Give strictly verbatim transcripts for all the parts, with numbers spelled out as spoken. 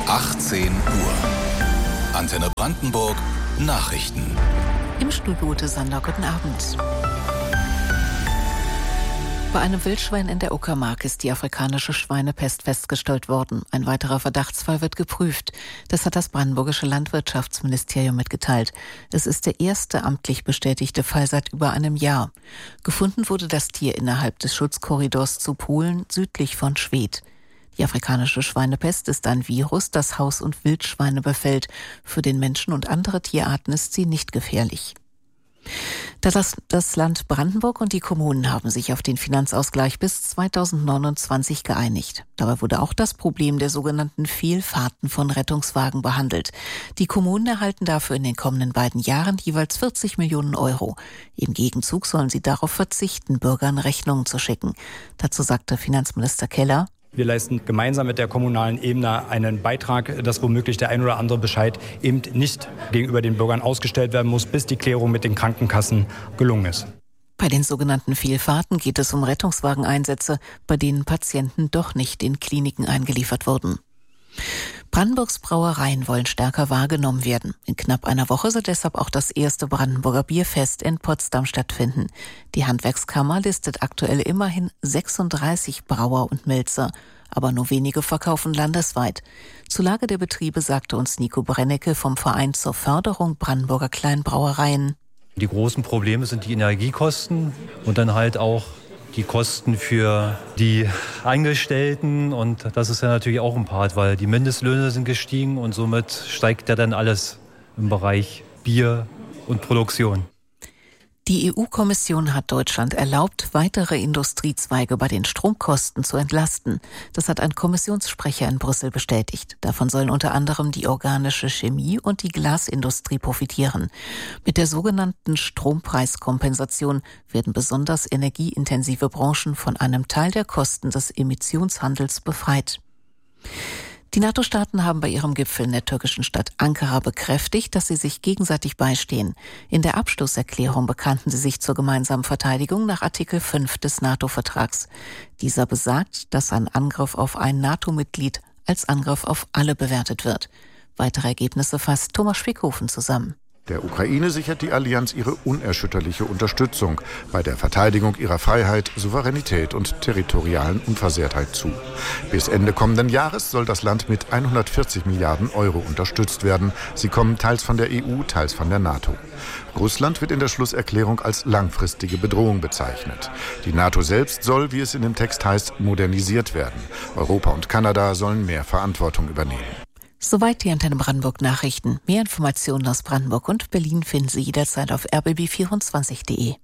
achtzehn Uhr. Antenne Brandenburg Nachrichten. Im Studio Ute Sander, guten Abend. Bei einem Wildschwein in der Uckermark ist die afrikanische Schweinepest festgestellt worden. Ein weiterer Verdachtsfall wird geprüft. Das hat das brandenburgische Landwirtschaftsministerium mitgeteilt. Es ist der erste amtlich bestätigte Fall seit über einem Jahr. Gefunden wurde das Tier innerhalb des Schutzkorridors zu Polen, südlich von Schwedt. Die afrikanische Schweinepest ist ein Virus, das Haus- und Wildschweine befällt. Für den Menschen und andere Tierarten ist sie nicht gefährlich. Das, das Land Brandenburg und die Kommunen haben sich auf den Finanzausgleich bis zweitausendneunundzwanzig geeinigt. Dabei wurde auch das Problem der sogenannten Fehlfahrten von Rettungswagen behandelt. Die Kommunen erhalten dafür in den kommenden beiden Jahren jeweils vierzig Millionen Euro. Im Gegenzug sollen sie darauf verzichten, Bürgern Rechnungen zu schicken. Dazu sagte Finanzminister Keller: Wir leisten gemeinsam mit der kommunalen Ebene einen Beitrag, dass womöglich der ein oder andere Bescheid eben nicht gegenüber den Bürgern ausgestellt werden muss, bis die Klärung mit den Krankenkassen gelungen ist. Bei den sogenannten Fehlfahrten geht es um Rettungswageneinsätze, bei denen Patienten doch nicht in Kliniken eingeliefert wurden. Brandenburgs Brauereien wollen stärker wahrgenommen werden. In knapp einer Woche soll deshalb auch das erste Brandenburger Bierfest in Potsdam stattfinden. Die Handwerkskammer listet aktuell immerhin sechsunddreißig Brauer und Melzer, aber nur wenige verkaufen landesweit. Zur Lage der Betriebe sagte uns Nico Brennecke vom Verein zur Förderung Brandenburger Kleinbrauereien. Die großen Probleme sind die Energiekosten und dann halt auch die Kosten für die Angestellten, und das ist ja natürlich auch ein Part, weil die Mindestlöhne sind gestiegen und somit steigt ja dann alles im Bereich Bier und Produktion. Die E U-Kommission hat Deutschland erlaubt, weitere Industriezweige bei den Stromkosten zu entlasten. Das hat ein Kommissionssprecher in Brüssel bestätigt. Davon sollen unter anderem die organische Chemie und die Glasindustrie profitieren. Mit der sogenannten Strompreiskompensation werden besonders energieintensive Branchen von einem Teil der Kosten des Emissionshandels befreit. Die NATO-Staaten haben bei ihrem Gipfel in der türkischen Stadt Ankara bekräftigt, dass sie sich gegenseitig beistehen. In der Abschlusserklärung bekannten sie sich zur gemeinsamen Verteidigung nach Artikel fünf des NATO-Vertrags. Dieser besagt, dass ein Angriff auf ein NATO-Mitglied als Angriff auf alle bewertet wird. Weitere Ergebnisse fasst Thomas Spickhofen zusammen. Der Ukraine sichert die Allianz ihre unerschütterliche Unterstützung bei der Verteidigung ihrer Freiheit, Souveränität und territorialen Unversehrtheit zu. Bis Ende kommenden Jahres soll das Land mit hundertvierzig Milliarden Euro unterstützt werden. Sie kommen teils von der E U, teils von der NATO. Russland wird in der Schlusserklärung als langfristige Bedrohung bezeichnet. Die NATO selbst soll, wie es in dem Text heißt, modernisiert werden. Europa und Kanada sollen mehr Verantwortung übernehmen. Soweit die Antenne Brandenburg Nachrichten. Mehr Informationen aus Brandenburg und Berlin finden Sie jederzeit auf r b b vierundzwanzig punkt d e.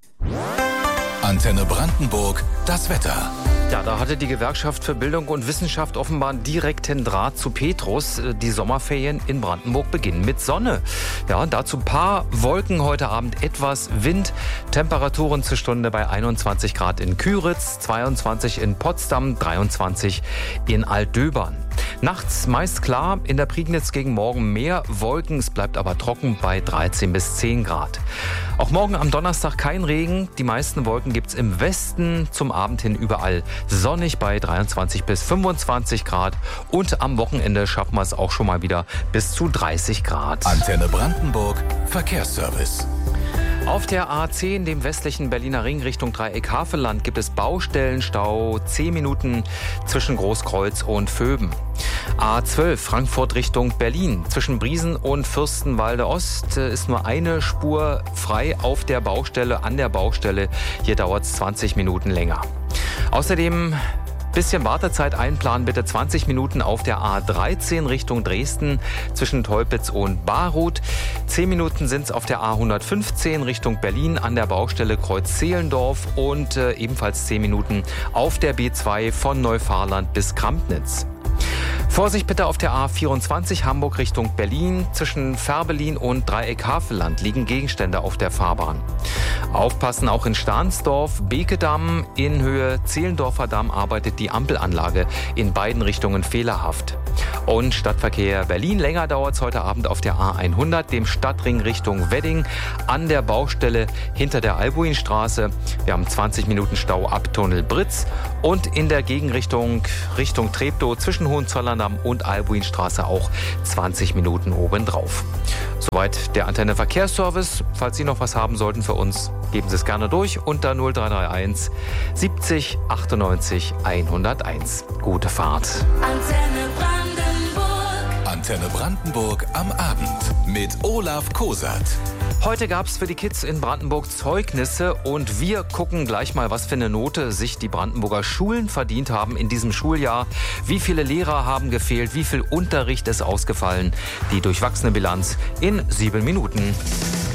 Antenne Brandenburg, das Wetter. Ja, da hatte die Gewerkschaft für Bildung und Wissenschaft offenbar einen direkten Draht zu Petrus. Die Sommerferien in Brandenburg beginnen mit Sonne. Ja, dazu ein paar Wolken heute Abend, etwas Wind. Temperaturen zur Stunde bei einundzwanzig Grad in Küritz, zweiundzwanzig in Potsdam, dreiundzwanzig in Altdöbern. Nachts meist klar, in der Prignitz gegen Morgen mehr Wolken, es bleibt aber trocken bei dreizehn bis zehn Grad. Auch morgen am Donnerstag kein Regen, die meisten Wolken gibt's im Westen, zum Abend hin überall sonnig bei dreiundzwanzig bis fünfundzwanzig Grad und am Wochenende schaffen wir es auch schon mal wieder bis zu dreißig Grad. Antenne Brandenburg, Verkehrsservice. Auf der A zehn, dem westlichen Berliner Ring Richtung Dreieck Havelland, gibt es Baustellenstau, zehn Minuten zwischen Großkreuz und Vöben. A zwölf, Frankfurt Richtung Berlin. Zwischen Briesen und Fürstenwalde Ost ist nur eine Spur frei auf der Baustelle, an der Baustelle. Hier dauert es zwanzig Minuten länger. Außerdem bisschen Wartezeit einplanen, bitte zwanzig Minuten auf der A dreizehn Richtung Dresden zwischen Teupitz und Baruth. zehn Minuten sind es auf der A hundertfünfzehn Richtung Berlin an der Baustelle Kreuz-Zehlendorf und äh, ebenfalls zehn Minuten auf der B zwei von Neufahrland bis Krampnitz. Vorsicht bitte auf der A vierundzwanzig Hamburg Richtung Berlin. Zwischen Färbelin und Dreieck Havelland liegen Gegenstände auf der Fahrbahn. Aufpassen auch in Stahnsdorf, Bekedamm in Höhe Zehlendorfer Damm arbeitet die Ampelanlage in beiden Richtungen fehlerhaft. Und Stadtverkehr Berlin, länger dauert es heute Abend auf der A hundert, dem Stadtring Richtung Wedding, an der Baustelle hinter der Albuinstraße. Wir haben zwanzig Minuten Stau ab Tunnel Britz und in der Gegenrichtung Richtung Treptow zwischen Hohenzollern Potsdam und Albuinstraße auch zwanzig Minuten obendrauf. Soweit der Antenne Verkehrsservice. Falls Sie noch was haben sollten für uns, geben Sie es gerne durch unter null drei drei eins siebzig achtundneunzig hunderteins. Gute Fahrt. Antenne Brandenburg. Antenne Brandenburg am Abend mit Olaf Kosat. Heute gab es für die Kids in Brandenburg Zeugnisse und wir gucken gleich mal, was für eine Note sich die Brandenburger Schulen verdient haben in diesem Schuljahr. Wie viele Lehrer haben gefehlt, wie viel Unterricht ist ausgefallen. Die durchwachsene Bilanz in sieben Minuten.